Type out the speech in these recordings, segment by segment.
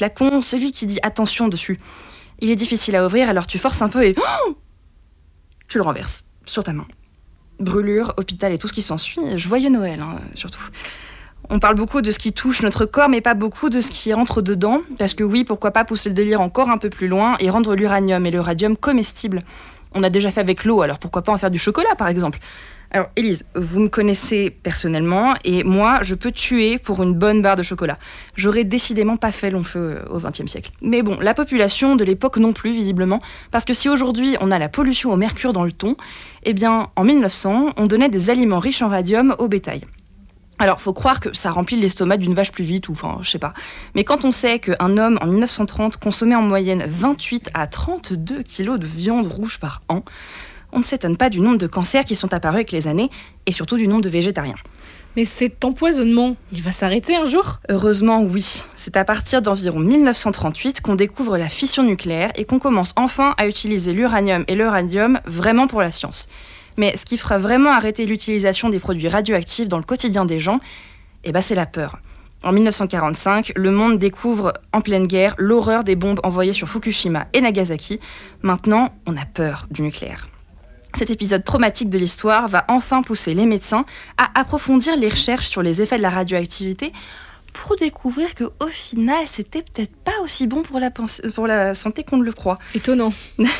flacon, celui qui dit « attention » dessus. Il est difficile à ouvrir, alors tu forces un peu et tu le renverses sur ta main. Brûlure, hôpital et tout ce qui s'ensuit. Joyeux Noël, surtout. On parle beaucoup de ce qui touche notre corps, mais pas beaucoup de ce qui rentre dedans. Parce que oui, pourquoi pas pousser le délire encore un peu plus loin et rendre l'uranium et le radium comestibles. On a déjà fait avec l'eau, alors pourquoi pas en faire du chocolat, par exemple. Alors, Élise, vous me connaissez personnellement, et moi, je peux tuer pour une bonne barre de chocolat. J'aurais décidément pas fait long feu au XXe siècle. Mais bon, la population de l'époque non plus, visiblement, parce que si aujourd'hui, on a la pollution au mercure dans le thon, eh bien, en 1900, on donnait des aliments riches en radium au bétail. Alors, faut croire que ça remplit l'estomac d'une vache plus vite, ou enfin, je sais pas. Mais quand on sait qu'un homme, en 1930, consommait en moyenne 28 à 32 kilos de viande rouge par an, on ne s'étonne pas du nombre de cancers qui sont apparus avec les années, et surtout du nombre de végétariens. Mais cet empoisonnement, il va s'arrêter un jour ? Heureusement, oui. C'est à partir d'environ 1938 qu'on découvre la fission nucléaire et qu'on commence enfin à utiliser l'uranium et le radium vraiment pour la science. Mais ce qui fera vraiment arrêter l'utilisation des produits radioactifs dans le quotidien des gens, c'est la peur. En 1945, le monde découvre en pleine guerre l'horreur des bombes envoyées sur Fukushima et Nagasaki. Maintenant, on a peur du nucléaire. Cet épisode traumatique de l'histoire va enfin pousser les médecins à approfondir les recherches sur les effets de la radioactivité pour découvrir qu'au final, c'était peut-être pas aussi bon pour la santé qu'on ne le croit. Étonnant.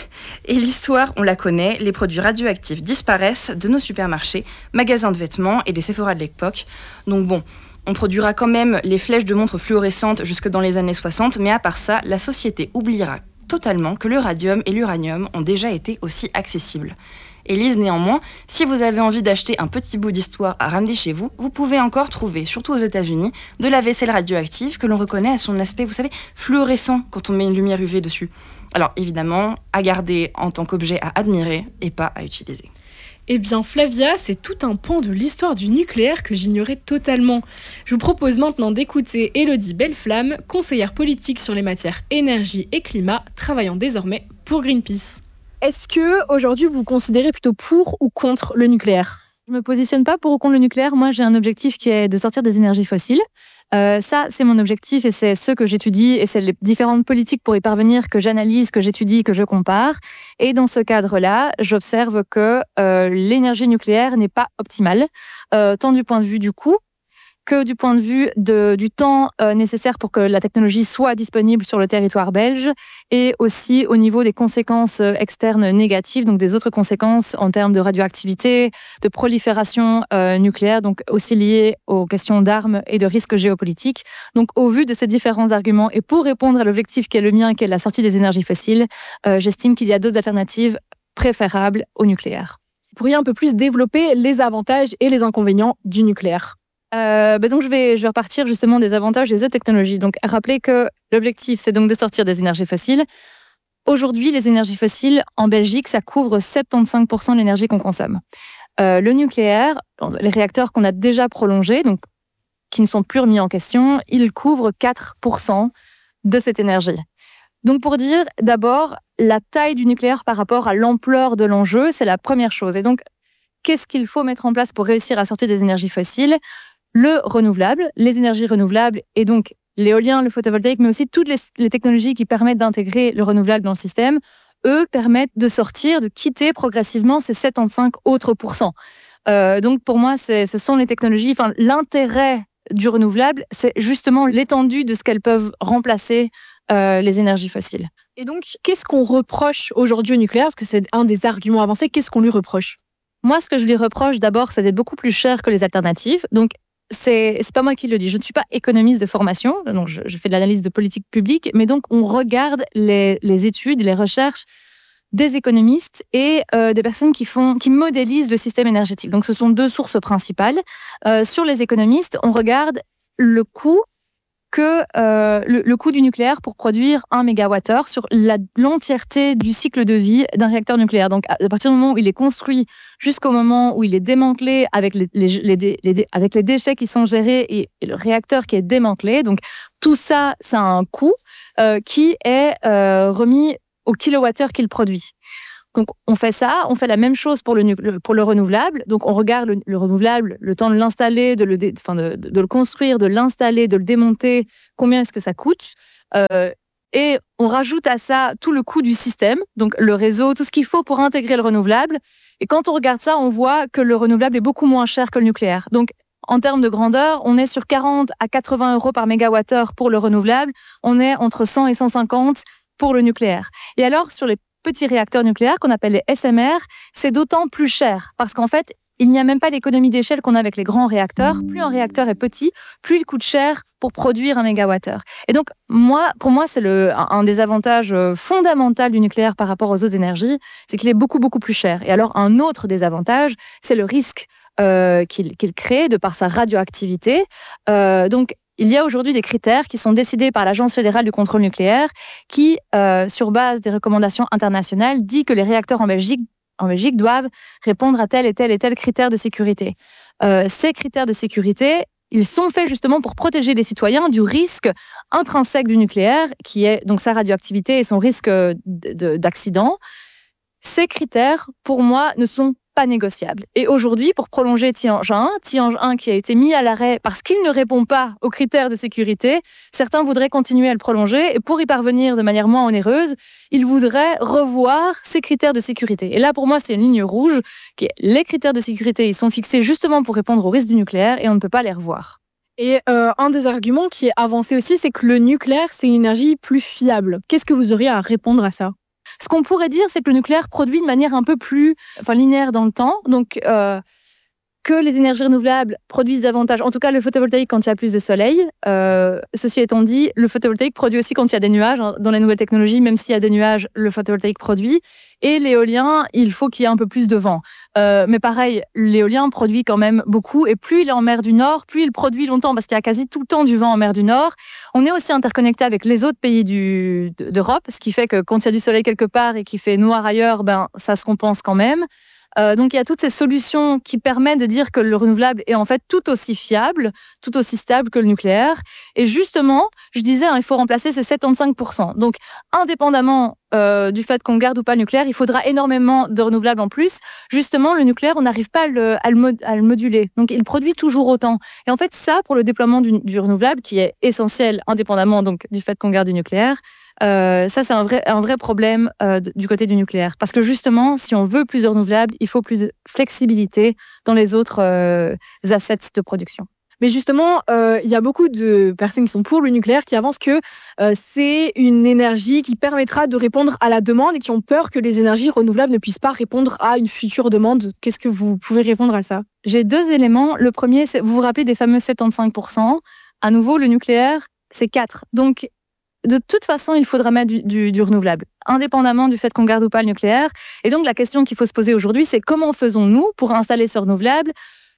Et l'histoire, on la connaît, les produits radioactifs disparaissent de nos supermarchés, magasins de vêtements et des Sephora de l'époque. Donc bon, on produira quand même les flèches de montres fluorescentes jusque dans les années 60, mais à part ça, la société oubliera totalement que le radium et l'uranium ont déjà été aussi accessibles. Élise, néanmoins, si vous avez envie d'acheter un petit bout d'histoire à ramener chez vous, vous pouvez encore trouver, surtout aux États-Unis, de la vaisselle radioactive que l'on reconnaît à son aspect, vous savez, fluorescent quand on met une lumière UV dessus. Alors évidemment, à garder en tant qu'objet à admirer et pas à utiliser. Eh bien Flavia, c'est tout un pan de l'histoire du nucléaire que j'ignorais totalement. Je vous propose maintenant d'écouter Élodie Belleflamme, conseillère politique sur les matières énergie et climat, travaillant désormais pour Greenpeace. Est-ce que aujourd'hui vous vous considérez plutôt pour ou contre le nucléaire ? Je me positionne pas pour ou contre le nucléaire. Moi, j'ai un objectif qui est de sortir des énergies fossiles. Ça, c'est mon objectif et c'est ce que j'étudie et c'est les différentes politiques pour y parvenir que j'analyse, que j'étudie, que je compare. Et dans ce cadre-là, j'observe que l'énergie nucléaire n'est pas optimale, tant du point de vue du coût que du point de vue du temps nécessaire pour que la technologie soit disponible sur le territoire belge et aussi au niveau des conséquences externes négatives, donc des autres conséquences en termes de radioactivité, de prolifération nucléaire, donc aussi liées aux questions d'armes et de risques géopolitiques. Donc au vu de ces différents arguments et pour répondre à l'objectif qui est le mien, qui est la sortie des énergies fossiles, j'estime qu'il y a d'autres alternatives préférables au nucléaire. Vous pourriez un peu plus développer les avantages et les inconvénients du nucléaire ? Donc je vais repartir justement des avantages des autres technologies. Donc rappelez que l'objectif c'est donc de sortir des énergies fossiles. Aujourd'hui, les énergies fossiles en Belgique, ça couvre 75% de l'énergie qu'on consomme. Le nucléaire, les réacteurs qu'on a déjà prolongés, donc qui ne sont plus remis en question, ils couvrent 4% de cette énergie. Donc pour dire d'abord la taille du nucléaire par rapport à l'ampleur de l'enjeu, c'est la première chose. Et donc qu'est-ce qu'il faut mettre en place pour réussir à sortir des énergies fossiles ? Le renouvelable, les énergies renouvelables et donc l'éolien, le photovoltaïque, mais aussi toutes les technologies qui permettent d'intégrer le renouvelable dans le système, eux permettent de sortir, de quitter progressivement ces 75 autres pourcents. Donc pour moi, ce sont les technologies, l'intérêt du renouvelable, c'est justement l'étendue de ce qu'elles peuvent remplacer les énergies fossiles. Et donc, qu'est-ce qu'on reproche aujourd'hui au nucléaire ? Parce que c'est un des arguments avancés, qu'est-ce qu'on lui reproche ? Moi, ce que je lui reproche d'abord, c'est d'être beaucoup plus cher que les alternatives. Donc, c'est pas moi qui le dis. Je ne suis pas économiste de formation, donc je fais de l'analyse de politique publique, mais donc on regarde les études, les recherches des économistes et des personnes qui modélisent le système énergétique. Donc, ce sont deux sources principales. Sur les économistes, on regarde le coût le coût du nucléaire pour produire 1 MWh sur l'entièreté du cycle de vie d'un réacteur nucléaire. Donc, à partir du moment où il est construit jusqu'au moment où il est démantelé avec avec les déchets qui sont gérés et le réacteur qui est démantelé. Donc, tout ça, ça a un coût qui est remis au kilowattheure qu'il produit. Donc, on fait ça, on fait la même chose pour le renouvelable. Donc, on regarde le renouvelable, le temps de l'installer, de le construire, de l'installer, de le démonter, combien est-ce que ça coûte. Et on rajoute à ça tout le coût du système, donc le réseau, tout ce qu'il faut pour intégrer le renouvelable. Et quand on regarde ça, on voit que le renouvelable est beaucoup moins cher que le nucléaire. Donc, en termes de grandeur, on est sur 40 à 80 euros par mégawattheure pour le renouvelable. On est entre 100 et 150 pour le nucléaire. Et alors, sur les petits réacteurs nucléaires qu'on appelle les SMR, c'est d'autant plus cher parce qu'en fait, il n'y a même pas l'économie d'échelle qu'on a avec les grands réacteurs. Plus un réacteur est petit, plus il coûte cher pour produire un mégawattheure. Et donc, pour moi, c'est un des avantages fondamentaux du nucléaire par rapport aux autres énergies, c'est qu'il est beaucoup, beaucoup plus cher. Et alors, un autre désavantage, c'est le risque qu'il crée de par sa radioactivité. Donc, il y a aujourd'hui des critères qui sont décidés par l'Agence fédérale du contrôle nucléaire qui, sur base des recommandations internationales, dit que les réacteurs en Belgique doivent répondre à tel et tel et tel critère de sécurité. Ces critères de sécurité, ils sont faits justement pour protéger les citoyens du risque intrinsèque du nucléaire, qui est donc sa radioactivité et son risque d'accident. Ces critères, pour moi, ne sont pas négociables. Et aujourd'hui, pour prolonger Tihange 1 qui a été mis à l'arrêt parce qu'il ne répond pas aux critères de sécurité, certains voudraient continuer à le prolonger et pour y parvenir de manière moins onéreuse, ils voudraient revoir ces critères de sécurité. Et là, pour moi, c'est une ligne rouge. Les critères de sécurité, ils sont fixés justement pour répondre aux risques du nucléaire et on ne peut pas les revoir. Et un des arguments qui est avancé aussi, c'est que le nucléaire, c'est une énergie plus fiable. Qu'est-ce que vous auriez à répondre à ça ? Ce qu'on pourrait dire, c'est que le nucléaire produit de manière un peu plus linéaire dans le temps. Donc, que les énergies renouvelables produisent davantage, en tout cas le photovoltaïque quand il y a plus de soleil. Ceci étant dit, le photovoltaïque produit aussi quand il y a des nuages. Dans les nouvelles technologies, même s'il y a des nuages, le photovoltaïque produit. Et l'éolien, il faut qu'il y ait un peu plus de vent. Mais pareil, l'éolien produit quand même beaucoup. Et plus il est en mer du Nord, plus il produit longtemps, parce qu'il y a quasi tout le temps du vent en mer du Nord. On est aussi interconnecté avec les autres pays d'Europe, ce qui fait que quand il y a du soleil quelque part et qu'il fait noir ailleurs, ça se compense quand même. Donc il y a toutes ces solutions qui permettent de dire que le renouvelable est en fait tout aussi fiable, tout aussi stable que le nucléaire. Et justement, je disais, il faut remplacer ces 75%. Donc indépendamment du fait qu'on garde ou pas le nucléaire, il faudra énormément de renouvelables en plus. Justement, le nucléaire, on n'arrive pas à le moduler. Donc il produit toujours autant. Et en fait, ça, pour le déploiement du renouvelable, qui est essentiel indépendamment donc, du fait qu'on garde du nucléaire, ça, c'est un vrai problème du côté du nucléaire. Parce que justement, si on veut plus de renouvelables, il faut plus de flexibilité dans les autres assets de production. Mais justement, il y a beaucoup de personnes qui sont pour le nucléaire qui avancent que c'est une énergie qui permettra de répondre à la demande et qui ont peur que les énergies renouvelables ne puissent pas répondre à une future demande. Qu'est-ce que vous pouvez répondre à ça ? J'ai 2 éléments. Le premier, c'est, vous vous rappelez des fameux 75%. À nouveau, le nucléaire, c'est 4. Donc, de toute façon, il faudra mettre du renouvelable, indépendamment du fait qu'on garde ou pas le nucléaire. Et donc, la question qu'il faut se poser aujourd'hui, c'est comment faisons-nous pour installer ce renouvelable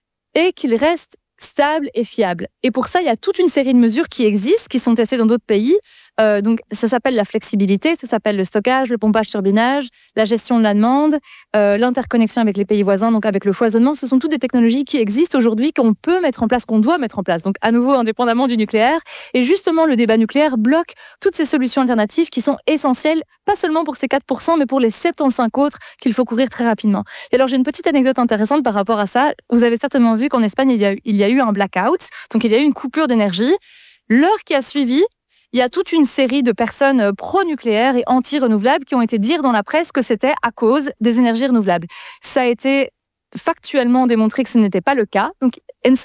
et qu'il reste stable et fiable. Et pour ça, il y a toute une série de mesures qui existent, qui sont testées dans d'autres pays. Donc, ça s'appelle la flexibilité, ça s'appelle le stockage, le pompage-turbinage, la gestion de la demande, l'interconnexion avec les pays voisins, donc avec le foisonnement. Ce sont toutes des technologies qui existent aujourd'hui, qu'on peut mettre en place, qu'on doit mettre en place. Donc, à nouveau, indépendamment du nucléaire. Et justement, le débat nucléaire bloque toutes ces solutions alternatives qui sont essentielles, pas seulement pour ces 4%, mais pour les 75 autres qu'il faut courir très rapidement. Et alors, j'ai une petite anecdote intéressante par rapport à ça. Vous avez certainement vu qu'en Espagne, il y a eu un blackout. Donc, il y a eu une coupure d'énergie. L'heure qui a suivi, il y a toute une série de personnes pro-nucléaires et anti-renouvelables qui ont été dire dans la presse que c'était à cause des énergies renouvelables. Ça a été factuellement démontré que ce n'était pas le cas. Donc,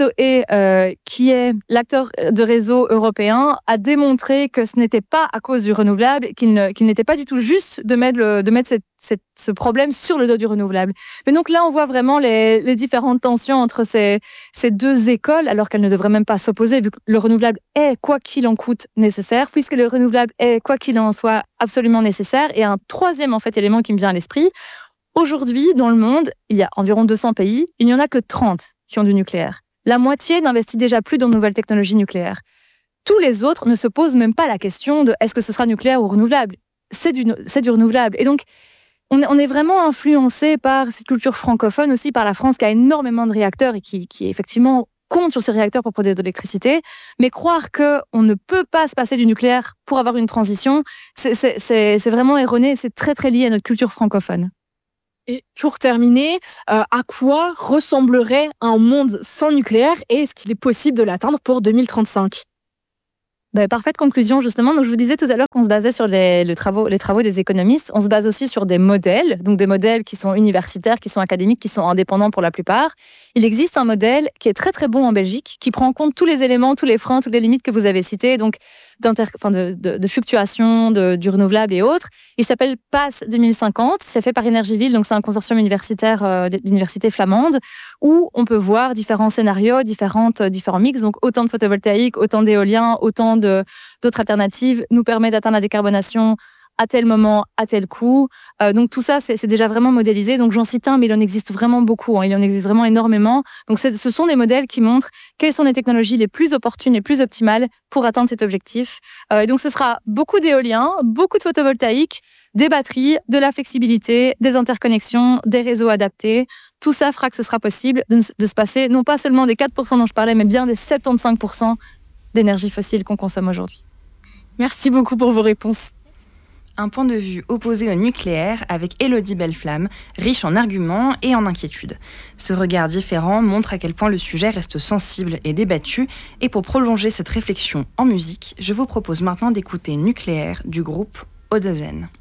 ENSOE, qui est l'acteur de réseau européen, a démontré que ce n'était pas à cause du renouvelable, qu'il n'était pas du tout juste de mettre ce problème sur le dos du renouvelable. Mais donc là, on voit vraiment les différentes tensions entre ces deux écoles, alors qu'elles ne devraient même pas s'opposer, vu que le renouvelable est, quoi qu'il en coûte, nécessaire, puisque le renouvelable est, quoi qu'il en soit, absolument nécessaire. Et un troisième, en fait, élément qui me vient à l'esprit, aujourd'hui, dans le monde, il y a environ 200 pays, il n'y en a que 30 qui ont du nucléaire. La moitié n'investit déjà plus dans de nouvelles technologies nucléaires. Tous les autres ne se posent même pas la question de est-ce que ce sera nucléaire ou renouvelable. C'est du renouvelable. Et donc, on est vraiment influencé par cette culture francophone, aussi par la France qui a énormément de réacteurs et qui effectivement compte sur ces réacteurs pour produire de l'électricité. Mais croire qu'on ne peut pas se passer du nucléaire pour avoir une transition, c'est vraiment erroné. C'est très, très lié à notre culture francophone. Et pour terminer, à quoi ressemblerait un monde sans nucléaire et est-ce qu'il est possible de l'atteindre pour 2035 ? Parfaite conclusion, justement. Donc, je vous disais tout à l'heure qu'on se basait sur les travaux des économistes. On se base aussi sur des modèles, donc des modèles qui sont universitaires, qui sont académiques, qui sont indépendants pour la plupart. Il existe un modèle qui est très, très bon en Belgique, qui prend en compte tous les éléments, tous les freins, toutes les limites que vous avez cités, donc de fluctuations, du renouvelable et autres. Il s'appelle PAS 2050. C'est fait par Energieville, donc c'est un consortium universitaire d'université flamande, où on peut voir différents scénarios, différents mix, donc autant de photovoltaïque, autant d'éolien, autant d'autres alternatives nous permet d'atteindre la décarbonation à tel moment, à tel coût. Donc tout ça, c'est déjà vraiment modélisé. Donc j'en cite un, mais il en existe vraiment beaucoup. Il en existe vraiment énormément. Donc ce sont des modèles qui montrent quelles sont les technologies les plus opportunes, les plus optimales pour atteindre cet objectif. Et donc ce sera beaucoup d'éolien, beaucoup de photovoltaïque, des batteries, de la flexibilité, des interconnexions, des réseaux adaptés. Tout ça fera que ce sera possible de se passer non pas seulement des 4% dont je parlais, mais bien des 75% d'énergie fossile qu'on consomme aujourd'hui. Merci beaucoup pour vos réponses. Un point de vue opposé au nucléaire avec Élodie Belleflamme, riche en arguments et en inquiétudes. Ce regard différent montre à quel point le sujet reste sensible et débattu. Et pour prolonger cette réflexion en musique, je vous propose maintenant d'écouter Nucléaire du groupe Odezen.